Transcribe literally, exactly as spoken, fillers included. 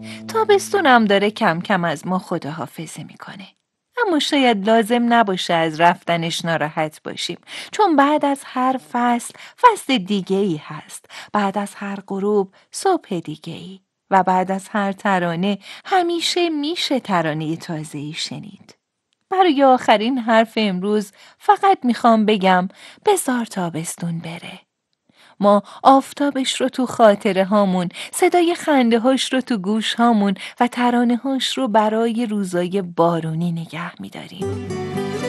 تابستونم داره کم کم از ما خداحافظی میکنه. اما شاید لازم نباشه از رفتنش ناراحت باشیم، چون بعد از هر فصل فصل دیگه ای هست، بعد از هر غروب صبح دیگه ای و بعد از هر ترانه همیشه میشه ترانه تازه‌ای شنید. برای آخرین حرف امروز فقط میخوام بگم بذار تابستون بره. ما آفتابش رو تو خاطره هامون، صدای خنده هاش رو تو گوش هامون و ترانه هاش رو برای روزای بارونی نگه میداریم.